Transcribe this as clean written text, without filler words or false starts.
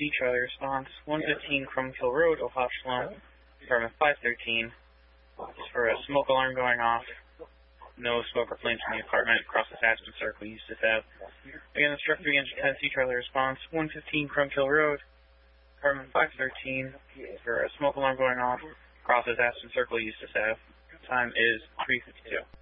Charlie response, 115 Crumbkill Road, Ohio, apartment 513. It's for a smoke alarm going off. No smoke or flames from the apartment. Crosses Aspen Circle, Eustis Ave. Again, instruct 3 Engine 10 C Charlie response, 115 Crumbkill Road, apartment 513. For a smoke alarm going off. Crosses Aspen Circle, Eustis Ave. Time is 3:52.